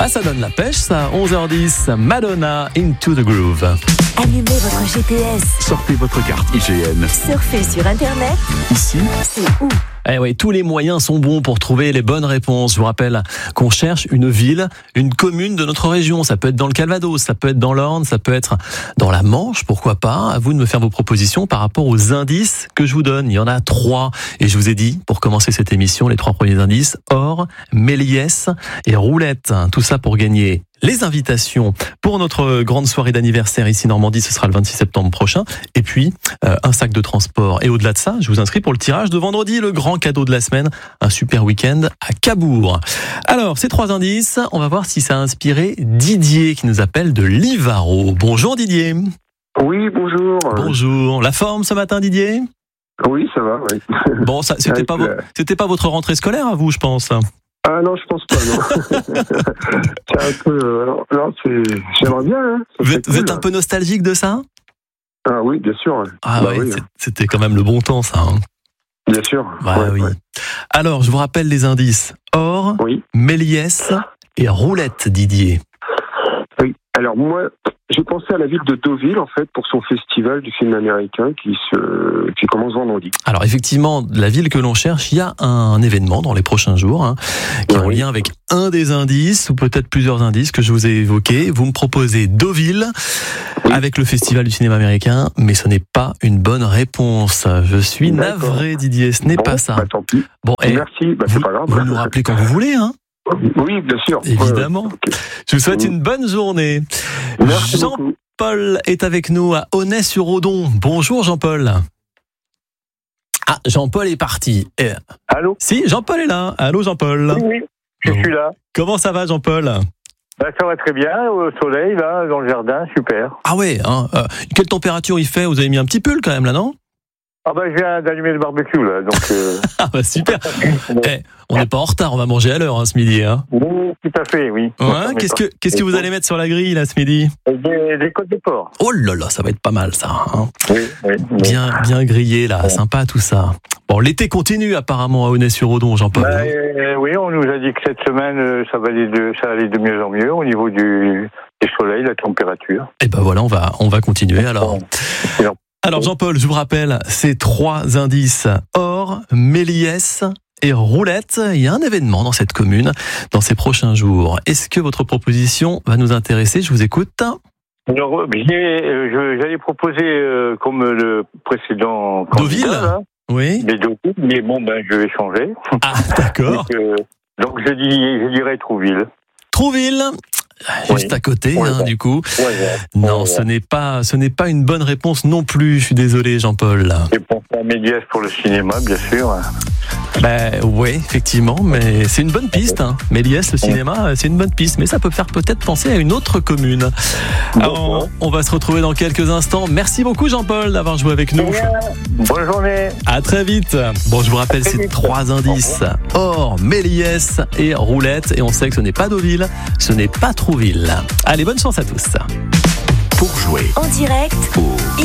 Ah, ça donne la pêche, ça. 11h10, Madonna, Into the Groove. Allumez votre GPS. Sortez votre carte IGN. Surfez sur Internet. Ici, C'est où? Eh oui, tous les moyens sont bons pour trouver les bonnes réponses. Je vous rappelle qu'on cherche une ville, une commune de notre région. Ça peut être dans le Calvados, ça peut être dans l'Orne, ça peut être dans la Manche, pourquoi pas. À vous de me faire vos propositions par rapport aux indices que je vous donne. Il y en a 3. Et je vous ai dit, pour commencer cette émission, les 3 premiers indices, or, Méliès et roulette. Tout ça pour gagner les invitations pour notre grande soirée d'anniversaire ici Normandie, ce sera le 26 septembre prochain. Et puis, un sac de transport. Et au-delà de ça, je vous inscris pour le tirage de vendredi, le grand cadeau de la semaine, un super week-end à Cabourg. Alors, ces 3 indices, on va voir si ça a inspiré Didier qui nous appelle de Livaro. Bonjour Didier. Oui, bonjour. Bonjour. La forme ce matin Didier? Oui, ça va, oui. Bon, ça, c'était pas votre rentrée scolaire à vous, je pense. Ah non, je pense pas, non. C'est un peu... non, j'aimerais bien, hein. Vous êtes un peu nostalgique de ça? Ah oui, bien sûr. Ah bah oui, c'était quand même le bon temps, ça. Hein. Bien sûr. Oui. Alors, je vous rappelle les indices. Or, oui. Méliès et roulette, Didier. Oui. Alors moi, j'ai pensé à la ville de Deauville, en fait, pour son festival du film américain qui commence vendredi. Alors effectivement, la ville que l'on cherche, il y a un événement dans les prochains jours qui est en lien avec un des indices, ou peut-être plusieurs indices que je vous ai évoqués. Vous me proposez Deauville avec le festival du cinéma américain, mais ce n'est pas une bonne réponse. Je suis navré, Didier, ce n'est pas ça. Bah, tant pis. Bon, merci, c'est pas grave. Vous nous rappelez quand vous voulez, hein? Oui, bien sûr. Évidemment. Okay. Je vous souhaite une bonne journée. Merci beaucoup. Jean-Paul est avec nous à Aunay-sur-Odon. Bonjour Jean-Paul. Ah, Jean-Paul est parti. Allô? Si, Jean-Paul est là. Allô Jean-Paul. Oui, je suis là. Comment ça va Jean-Paul? Ça va très bien, au soleil, là, dans le jardin, super. Ah ouais, hein, quelle température il fait? Vous avez mis un petit pull quand même là, non? Ah bah je viens d'allumer le barbecue là, donc... Ah bah super. On n'est pas en retard, on va manger à l'heure ce midi. Hein. Oui, tout à fait, oui. Ouais, qu'est-ce que vous allez mettre sur la grille là ce midi? Des côtes de porc. Oh là là, ça va être pas mal ça. Hein. Oui. Bien grillé là, sympa tout ça. Bon, l'été continue apparemment à Aunay-sur-Odon, Jean-Paul. Oui, on nous a dit que cette semaine ça allait de mieux en mieux au niveau du soleil, la température. Et ben voilà, on va continuer alors. Alors Jean-Paul, je vous rappelle, ces 3 indices, or, Méliès et roulette. Il y a un événement dans cette commune dans ces prochains jours. Est-ce que votre proposition va nous intéresser? Je vous écoute. Alors, j'allais proposer comme le précédent Deauville, oui. Mais bon, je vais changer. Ah, d'accord. donc je dirais Trouville. Trouville, juste à côté, du coup. Non, ce n'est pas une bonne réponse non plus. Je suis désolé, Jean-Paul. Et pour Méliès pour le cinéma, bien sûr. Oui, effectivement, mais c'est une bonne piste. Hein. Méliès, le cinéma, c'est une bonne piste, mais ça peut faire peut-être penser à une autre commune. Alors, on va se retrouver dans quelques instants. Merci beaucoup, Jean-Paul, d'avoir joué avec nous. Bonne journée. À très vite. Bon, je vous rappelle ces 3 indices. Or, Méliès et roulette. Et on sait que ce n'est pas Deauville, ce n'est pas Trouville. Allez, bonne chance à tous. Pour jouer En direct.